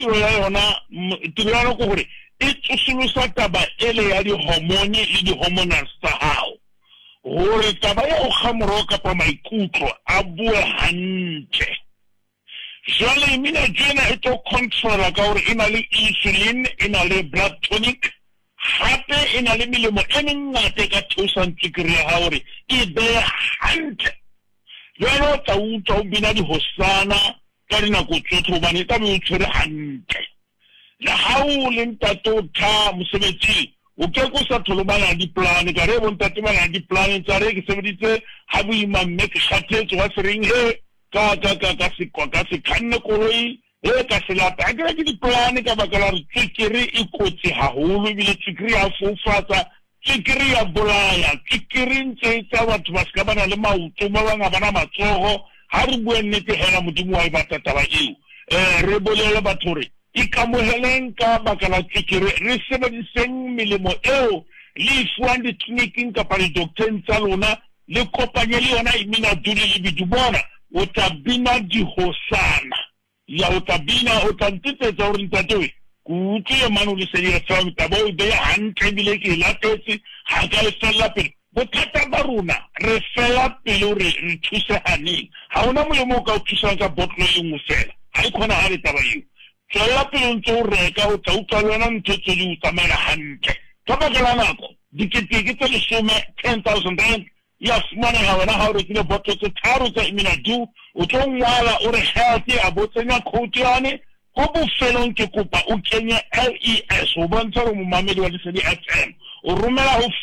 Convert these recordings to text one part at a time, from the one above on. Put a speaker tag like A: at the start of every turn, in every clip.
A: tiro ya yona tiro ya go gore e tsosolosa taba ele ya di-hormone le di-hormonals tsa hao gore taba ya o kgamoro kapa maikutlo a bue hantle jwale immunogen e tlo controla ka gore e na le insulin e na le blood tonic hape e na le melemo e mengata ka theosang tswekere ya hao gore e beye hantle jwale o tla utlwa o bina dihosana ka dinako tsotlhe gobane e tlabe o tshwere hantle le ha o le ntate o tha mosebetsing o ke go sa tholobana di-plan ka re bontate ba na di-plan tsa re ke sebeditse ha boima mme ke kgathetse wa sereng he ka se khanne koloi he ka se lata a ke di-plan ka baka la re tswekere e kotsi haholo ebile tswekere ya fofatsa tswekere ya bolaya tswekere ntse tsa batho ba ska bana le maoto ba banga bana matsogo ha re bue nnete hela modimo wa e batla taba eo re bolele batho re ikamoheleng ka baka la tswekere re sebediseng melemo eo le ifuwang ditleliniking kapa di-doctoreng tsa lona le kopanye le yona immunogen le bidubona o tla bina dihosana ya o tla bina o tla ntetetsa gore ntatewe kutlwe mane o lesedile fela taba o beya hantle ebile ke e latetse ga ka e felela pele bothata ba rona re fela pele gore re thuseganeng ga ona molemo o ka o thusang ka botlo e nngwe fela ga e kgona ga le taba eo tswela pele o ntse o reka o tla utlwa le yona ntho tse di o tsamaela hantle ka baka la nako diketeke tse 10,000 rand ya fumanega wena ga o rekile botlo tse tharo tsa immunogen o tlo ngwala o re healthy a botsenya code yane go bofelong ke kopa o kenye LES o bontsha gore momamedi wa Lesedi FM o romela go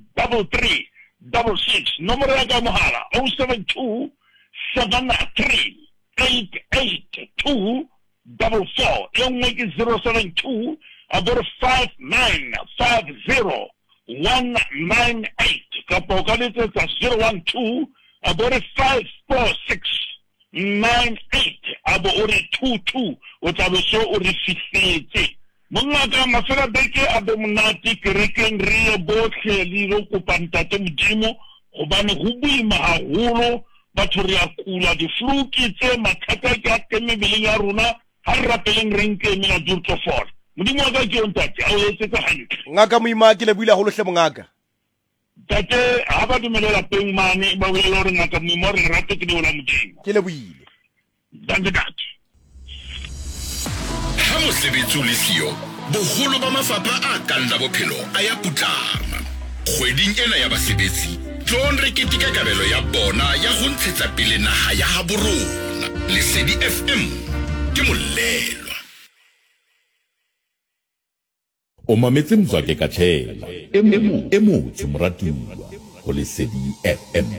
A: 43366 nomoro ya ka mogala 072 73 882 44 e nngwe ke 072 abore 5950 198 kapa o ka letsetsa 012 abore 546 98 abo o re 22 o tlabe so o re fihletse mongaka mafela beke abe monate kerekeng re ye botlhe le go kopa ntate modimo gobane go boima haholo batho re a kula di-flu ke tse mathata ke a teng mebeleng ya rona ha re rapeleng re nke emena dirtlo fora modimo wa ka ke yo ntate a o etsetse hantle
B: ngaka moima ke leboile haholo hle mongaka
A: tate ha ba dumelela peng mane ba bolela gore ngaka moima re rate ke leola modimo
B: ke leboile
A: danke tate
C: ha mosebetsi o le siyo boholo ba mafapha a kang la bophelo a ya putlama kgweding ena ya basebetsi John re ketika kabelo ya bona ya go ntshetsa pele naga ya ha borona Lesedi FM ke molelwa
D: o mametse Mzwake Kathela e motho moratuwa go Lesedi FM